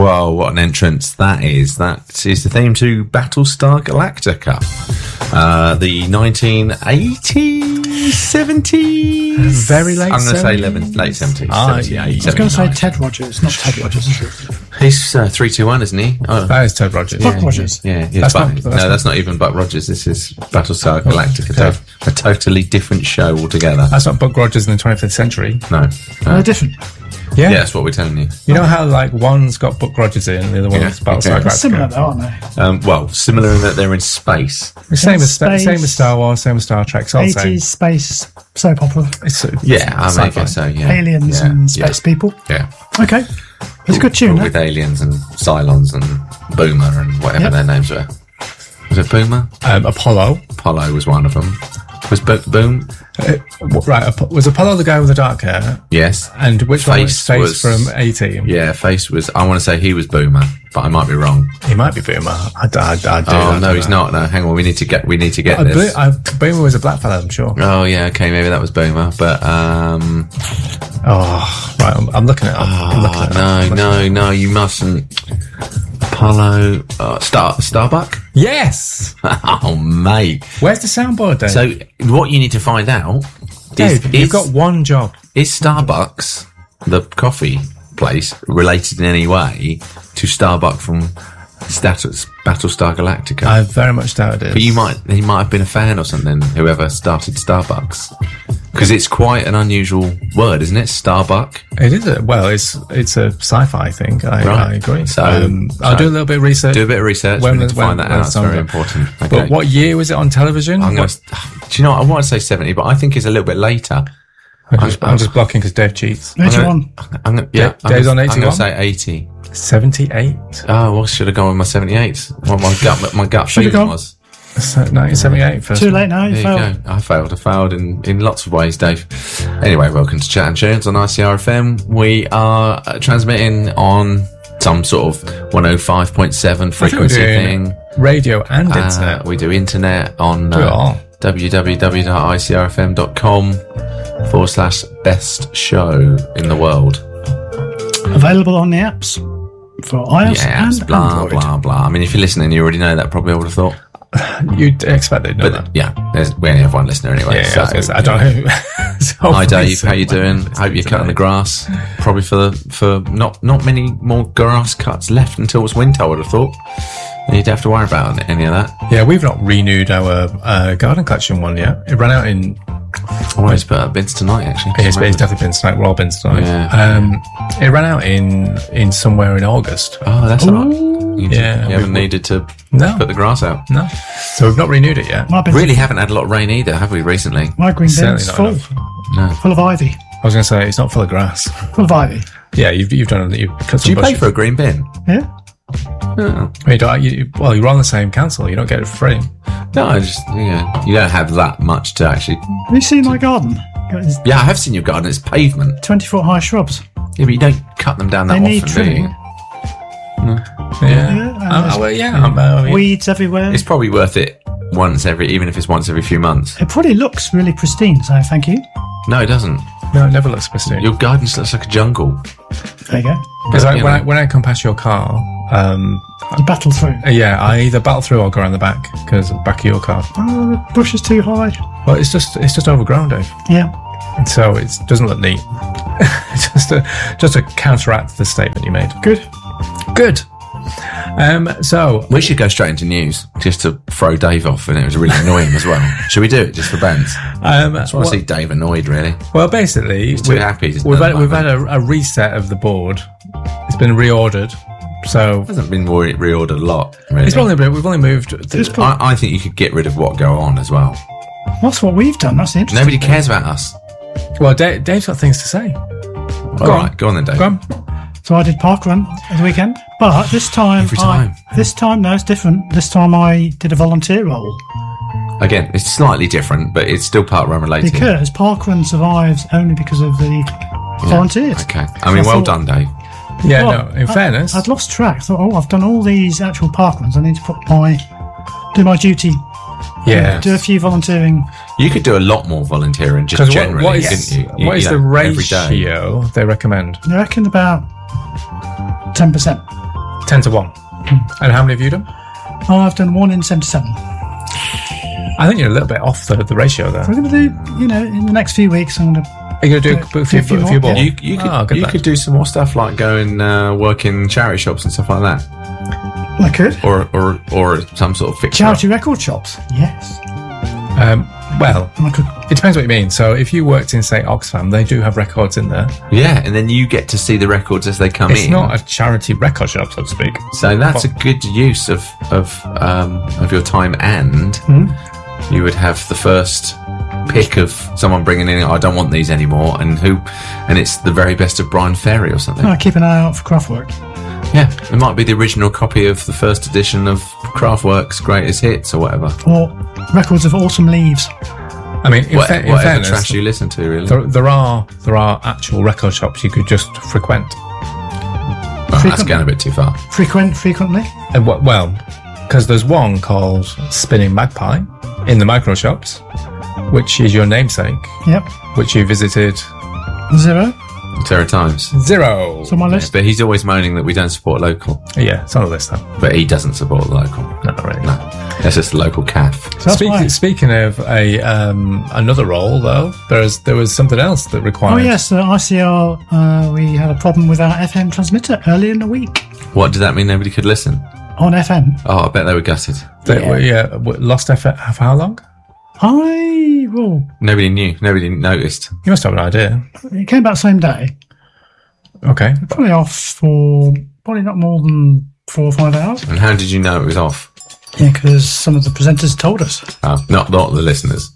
Whoa, what an entrance that is. That is the theme to Battlestar Galactica. The 1980s, 70s? Very late 70s? I'm going to say late 70s. Ah, 78, yeah. I was going to say Ted Rogers, not Ted Rogers, is it? He's 321, isn't he? Oh. That is Ted Rogers. Buck Rogers. Yeah, That's not even Buck Rogers. This is Battlestar Galactica. Okay. A totally different show altogether. That's not Buck Rogers in the 25th century. No. They're different. Yeah. Yeah, that's what we're telling you. You know how like one's got Buck Rogers in, the other one's Battlestar They're Galactica. similar though, aren't they? Well, similar in that they're in space. Same as Space. Star Wars, same as Star Trek. It's all the same. 80s space soap opera. It's Yeah, I sci-fi. guess so, yeah. Aliens Yeah, and space people. Yeah. Okay. It's a good tune, With huh? aliens and Cylons and Boomer and whatever Yep. their names were. Was it Boomer? Apollo. Apollo was one of them. Was Boom? Was Apollo the guy with the dark hair? Yes. And which one was Face Face was- from A-Team? Yeah, Face was. I want to say he was Boomer, but I might be wrong. He might be Boomer. I do. Oh no, he's not. No, hang on. We need to get this. Boomer was a black fella, I'm sure. Oh yeah, okay, maybe that was Boomer, but Oh, right. I'm looking it up. I'm looking it up. no, you mustn't. Apollo, Starbuck. Yes. Oh mate. Where's the soundboard, Dave? So what you need to find out Dave, you've got one job. Is Starbucks, the coffee place, related in any way to Starbuck from Battlestar Galactica? I very much doubt it is. But he might have been a fan or something, whoever started Starbucks. Because it's quite an unusual word, isn't it? Starbuck. It is it's a sci-fi thing. I agree. So, I'll do a little bit of research. Do a bit of research. We need to find that out. It's very important. Okay. But what year was it on television? Do you know what? I want to say 70, but I think it's a little bit later. I'm just blocking because Dave cheats. 81. Dave's on 81? I'm going to say 80. 78. Oh, well, should have gone with my 78. What my gut Should've feeling gone. was. 1978 first. Too late now, you There failed. you go. I failed in lots of ways, Dave. Anyway, welcome to Chat and Tunes on ICRFM. We are transmitting on some sort of 105.7 frequency thing. Radio and internet. We do internet on Do it all. www.icrfm.com/best show in the world. Available on the apps for iOS Yes, and blah, Android. blah, blah. I mean, if you're listening, you already know that, probably I would have thought. You'd expect they'd know But that. yeah, we only have one listener anyway. Yeah, so, I was gonna say, I don't know. Hi Dave, how you doing? Hope you're cutting the grass. Probably for not many more grass cuts left until it's winter, I would have thought. And you don't have to worry about any of that. Yeah, we've not renewed our garden collection one yet. It ran out in. I want to put up bins tonight, actually. It's definitely been tonight. We're all been tonight. Yeah. It ran out in somewhere in August. Oh, that's all right. You haven't needed to put the grass out. No. So we've not renewed it yet. My bins Really haven't had a lot of rain either, have we, recently? My green Certainly bin's not full. enough. No. Full of ivy. I was going to say it's not full of grass. Full of ivy. Yeah, you've done it. You've cut some Do you pay bushes. for a green bin? Yeah. No, You're on the same council. You don't get it for free. no, I just, you don't have that much to actually... Have you seen my garden? It's Yeah, I have seen your garden, it's pavement. 20-foot high shrubs. Yeah, but you don't cut them down that They need often, do you? trimming. Yeah. Weeds everywhere. It's probably worth it even if it's once every few months. It probably looks really pristine, so thank you. No, it doesn't. No, it never looks pristine. Your garden looks like a jungle. There you go. Because you know. when I come past your car, You battle through. I either battle through or go around the back because the back of your car. Oh, the bush is too high. Well, it's just overgrown, Dave. Yeah. So it doesn't look neat. just to counteract the statement you made. Good. So We should go straight into news just to throw Dave off, and it was really annoying as well. Should we do it just for bands? I just want to see Dave annoyed, really. well, basically, He's too happy. Just we've at the had moment. a reset of the board. It's been reordered. So It hasn't been reordered a lot, really. we've only moved. I think you could get rid of what go on as well. That's what we've done. That's the interesting Nobody thing. cares about us. Well, Dave's got things to say. All right, go on then, Dave. Go on. So I did parkrun at the weekend, but this time, Every time. no, it's different. This time I did a volunteer role Again, it's slightly different, but it's still part run related. because parkrun survives only because of the volunteers. Okay. I mean, I well thought- done, Dave. Yeah, Well, no. In fairness, I'd lost track. I thought, I've done all these actual parkruns. I need to do my duty. yeah. Do a few volunteering. You could do a lot more volunteering just Because generally, what is couldn't you? what is You the know, every day. ratio they recommend? I reckon about 10%. 10 to 1. And how many have you done? Oh, I've done 1 in 77. I think you're a little bit off the ratio there. We're going to do, in the next few weeks, I'm going to. Are you going to do a few more, more? yeah. You could do some more stuff like go and work in charity shops and stuff like that, I could. or some sort of fixture. Charity record shops. Yes. Well, I could. it depends what you mean. So if you worked in, say, Oxfam, they do have records in there. Yeah, and then you get to see the records as they come It's in. not a charity record shop, so to speak. So that's a good use of your time, and you would have the first pick of someone bringing in. I don't want these anymore, and it's the very best of Brian Ferry or something. I keep an eye out for Kraftwerk. Yeah, it might be the original copy of the first edition of Kraftwerk's Greatest Hits or whatever. Or records of Autumn Leaves. I mean, in Whatever fairness, trash you listen to, really. there are actual record shops you could just frequent. Well, that's going a bit too far. Frequently. And because there's one called Spinning Magpie in the micro shops, which is your namesake, Yep. which you visited 0. Terror Times. 0. It's on my list. But he's always moaning that we don't support local. Yeah, it's on the list though. But he doesn't support the local. Not really. No, that's just the local calf. So that's why. Speaking of another role, though, there was something else that Oh, required. yes, ICR, we had a problem with our FM transmitter earlier in the week. What did that mean? Nobody could listen? On FM. Oh, I bet they were gutted. Lost for how long? Nobody knew. Nobody noticed. You must have an idea. It came back same day. Okay. Probably off for probably not more than 4 or 5 hours. And how did you know it was off? Yeah, because some of the presenters told us. Oh, not the listeners.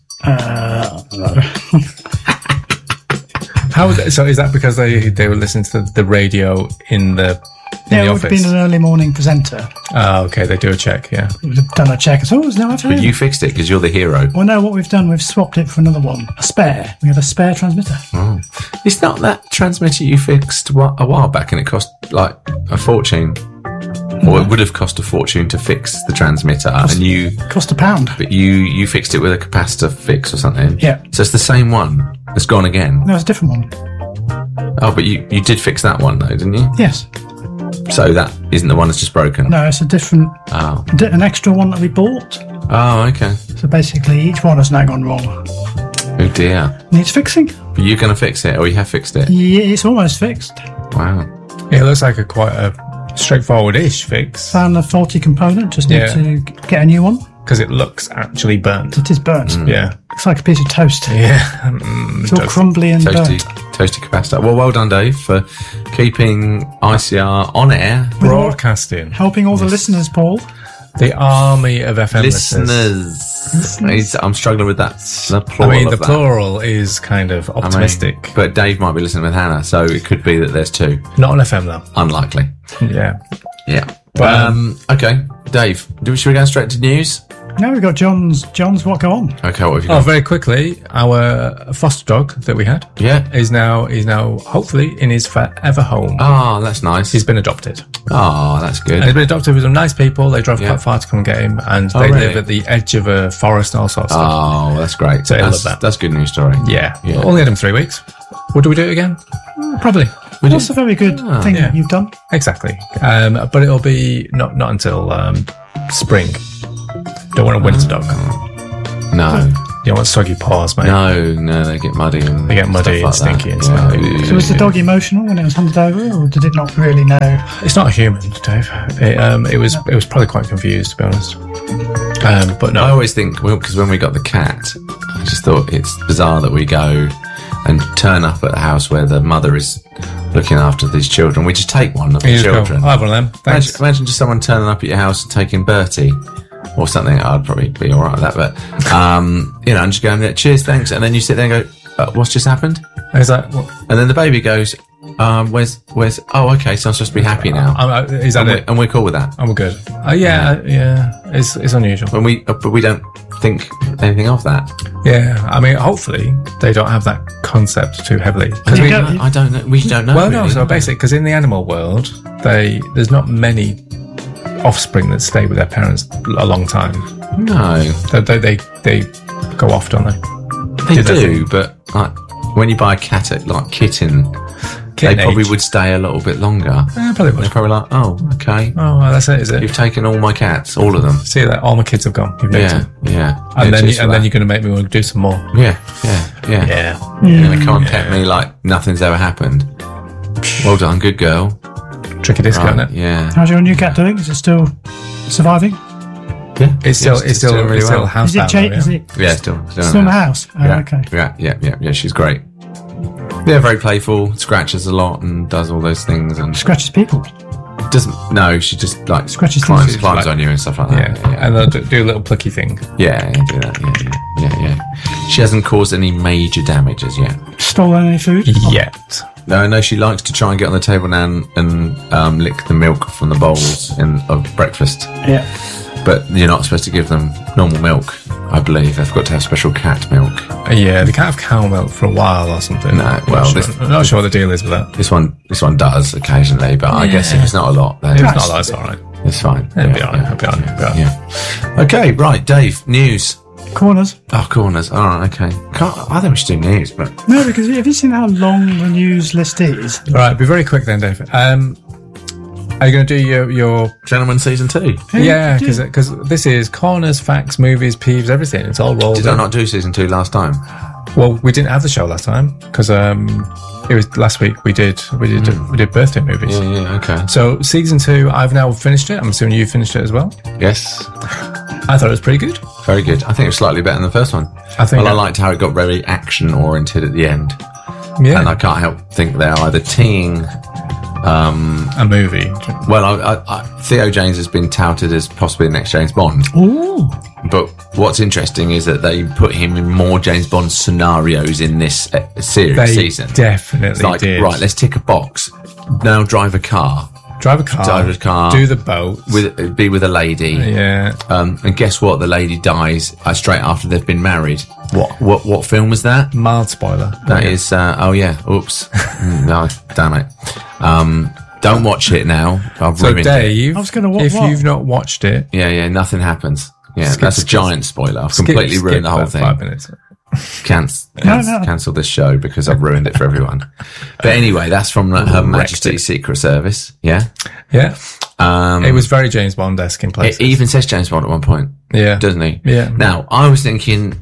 So is that because they were listening to the radio in the Yeah, the it would have office? been an early morning presenter. Oh, okay. They do a check. Yeah. We've done a check. So, there's no FM. But you fixed it because you're the hero. Well, no, what we've done, we've swapped it for another one. A spare. We have a spare transmitter. Oh. It's not that transmitter you fixed a while back and it cost like a fortune. Or it would have cost a fortune to fix the transmitter, and Cost £1. but you fixed it with a capacitor fix or something. Yeah. So it's the same one. It's gone again. No, it's a different one. Oh, but you did fix that one though, didn't you? Yes. So that isn't the one that's just broken. No, it's a different, Oh. an extra one that we bought. Oh, okay. So basically, each one has now gone wrong. Oh dear. Needs fixing. But you're going to fix it, or you have fixed it? Yeah, it's almost fixed. Wow. Yeah, it looks like quite a straightforward-ish fix Found a faulty component. Just need Yeah. to get a new one. because it looks actually burnt. It is burnt. Yeah. Looks like a piece of toast. Yeah. It's all crumbly and burnt. Toasty capacitor. Well done, Dave, for keeping ICR on air. Broadcasting. Helping all the listeners, Paul. The army of FM listeners. I'm struggling with that. The I plural mean, of the that. plural is kind of optimistic. But Dave might be listening with Hannah, so it could be that there's two. Not on FM, though. Unlikely. Yeah. Yeah. But, Okay, Dave, should we go straight to news? Now we've got John's what go on? Okay, what have you Oh, got? very quickly, our foster dog that we had Yeah. is now hopefully in his forever home. Oh, that's nice. He's been adopted. Oh, that's good. And he's been adopted with some nice people. They drove Yeah. quite far to come and get him, and Oh, they really? live at the edge of a forest and all sorts of stuff. Oh, that's great. So I love that's, that. That's a good news story. Yeah. Yeah. Only had him 3 weeks. Would we do it again? Probably. That's a very good thing yeah. you've done. Exactly. But it'll be not until spring. Don't want a winter dog. No, You don't want soggy paws, mate. no, they get muddy and They get muddy stuff and like stinky that. and smelly. So was the dog emotional when it was handed over, or did it not really know? It's not a human, Dave. It was probably quite confused, to be honest. But I no. always think, because when we got the cat, I just thought it's bizarre that we go and turn up at a house where the mother is looking after these children. We just take one of the You just go, children. I'll have one of them. Thanks. Imagine just someone turning up at your house and taking Bertie or something. I'd probably be all right with that, but and just going, cheers, thanks, and then you sit there and go, what's just happened? Is that what? And then the baby goes, where's? Oh, okay, so I'm supposed to be happy now, Is that it? and we're cool with that. I'm good. Yeah. It's unusual. But we don't think anything of that. Yeah. I mean, hopefully they don't have that concept too heavily. 'Cause we- I don't know. We don't know. well, no. really. So basically, because in the animal world, there's not many offspring that stay with their parents a long time. No, They go off, don't they? they Did they do. But like when you buy a cat at like kitten they probably would stay a little bit longer. Probably would. They're probably like, oh, okay. Oh, well, that's it, is it? You've taken all my cats, all of them. See that? All my kids have gone. You've Yeah. And then you're going to make me want to do some more. Yeah. Yeah. You're going to come and pet me like nothing's ever happened. Well done, good girl. Tricky disco, isn't it? Yeah. How's your new cat doing? Is it still surviving? Yeah. It's still really well. house. Is it Yeah, still in the house? Oh, Yeah. okay. Yeah, she's great. Yeah, very playful, scratches a lot and does all those things and Scratches people. she just like Scratches climbs things. on you and stuff like that. Yeah. And they'll do a little plucky thing. Yeah, do that. Yeah. She hasn't caused any major damage as yet. Stolen any food? Yet. No, she likes to try and get on the table now and lick the milk from the bowls of breakfast. Yeah. But you're not supposed to give them normal milk, I believe. They've got to have special cat milk. Yeah, they can't have cow milk for a while or something. No, well, I'm not sure what the deal is with that. This one does occasionally, but I guess if it's not a lot, then If it's not like it's all right. it's fine. It'll be all right. It'll be all right. Yeah. Okay, right, Dave, news. Corners. Oh, corners. All right, okay. I think we should do news, but No, because have you seen how long the news list is? All right, be very quick then, Dave. Are you going to do your Gentleman Season 2. yeah, because this is corners, facts, movies, peeves, everything. It's all rolled Did in. I not do Season 2 last time? Well, we didn't have the show last time because it was last week. We did birthday movies. Yeah, okay. So season 2, I've now finished it. I'm assuming you finished it as well. Yes, I thought it was pretty good. very good. I think it was slightly better than the first one. I liked how it got very action-oriented at the end. Yeah, And I can't help think they're either teeing... a movie. Well, Theo James has been touted as possibly the next James Bond. Ooh. But what's interesting is that they put him in more James Bond scenarios in this season. Definitely Like, did. right, let's tick a box. Now drive a car. Drive a car. Do the boat. Be with a lady. Yeah. And guess what? The lady dies straight after they've been married. What film was that? Mild spoiler. That is. Oh yeah. Oops. No. Damn it. Don't watch it now. I've So ruined it. Dave, I was gonna if you've not watched it, Yeah. Nothing happens. Yeah. That's a giant spoiler. I've skip- completely ruined the whole about thing. 5 minutes. Cancel this show because I've ruined it for everyone. But anyway, that's from Her Majesty's Secret Service. Yeah. Yeah. It was very James Bond-esque in places. It even says James Bond at one point, yeah. doesn't he? Yeah. Now, I was thinking,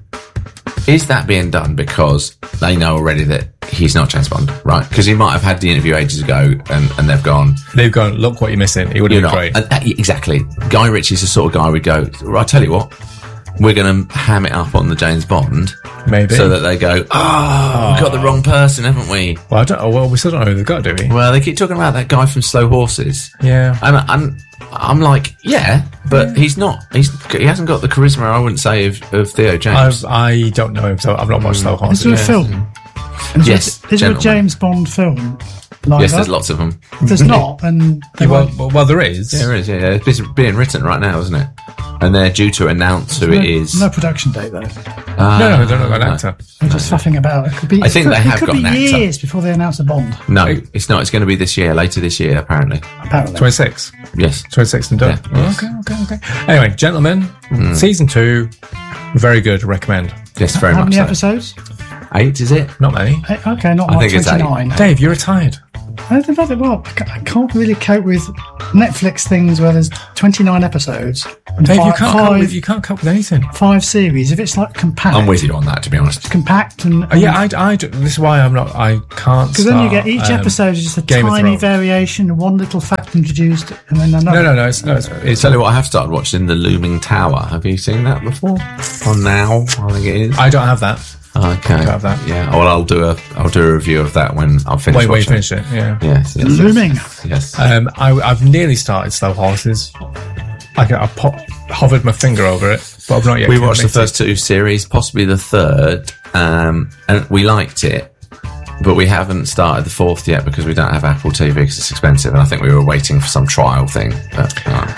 is that being done because they know already that he's not James Bond, right? Because he might have had the interview ages ago and they've gone, They've gone, look what you're missing. He would have you're been not. great. Exactly. Guy Ritchie's the sort of guy would go, I tell you what, we're going to ham it up on the James Bond. Maybe. So that they go, we've got the wrong person, haven't we? Well, we still don't know who they've got, do we? Well, they keep talking about that guy from Slow Horses. Yeah. And I'm like, yeah, but he's not. He hasn't got the charisma, I wouldn't say, of Theo James. I don't know him, so I've not watched Slow Is Horses. there a film? Yes, Is there a gentlemen. James Bond film? Like Yes, that? there's lots of them. There's not, and they won't- Well, there is. Yeah, there is. Yeah, it's being written right now, isn't it? And they're due to announce who it is. No production date though. No, they're not an actor. They're just faffing about. It could be. I think they have it could got be an actor. years before they announce a Bond. No, it's not. It's going to be this year, later this year, apparently. Apparently. 26. Yes. 26 and done. Yeah, yes. Okay. Anyway, gentlemen, season 2, very good. Recommend. Yes, very How much many so. episodes? 8, is it? Not many. Okay, not I like think it's 29. Dave, you're retired. I can't really cope with Netflix things where there's 29 episodes. And Dave, you five, can't cope with anything. 5 series. If it's like compact, I'm with you on that, to be honest. compact and Yeah, this is why I can't. because then you get each episode is just a Game of tiny Thrones. variation, one little fact introduced, and then another. No. It's Tell you what, I have started watching The Looming Tower. Have you seen that before? On Now, I think it is. I don't have that. Okay. have that. Yeah. Well, I'll do a review of that when I'll finish. Wait, you watching. finish it. Yeah. Yes. Looming. Yes. I've nearly started Slow Horses. I hovered my finger over it, but I've not yet. We watched the first 2 series, possibly the third, and we liked it, but we haven't started the 4th yet because we don't have Apple TV because it's expensive, and I think we were waiting for some trial thing. But,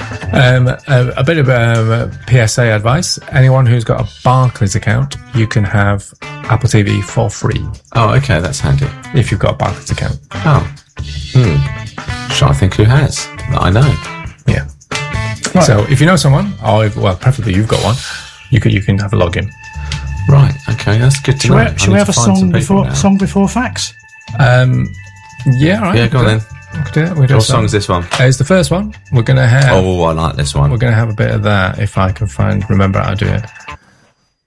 A bit of PSA advice. Anyone who's got a Barclays account, you can have Apple TV for free oh, okay, that's handy. if you've got a Barclays account. Oh, Trying to think who has that I know. Yeah. Right. So if you know someone, preferably you've got one, you can have a login. Right. Okay, that's good to know. Should we have a song before facts? Yeah, all right. Yeah, go on then. We can do it. We'll do What it. song is this one? It's the first one. We're going to have... Oh, I like this one. We're going to have a bit of that if I can remember how to do it.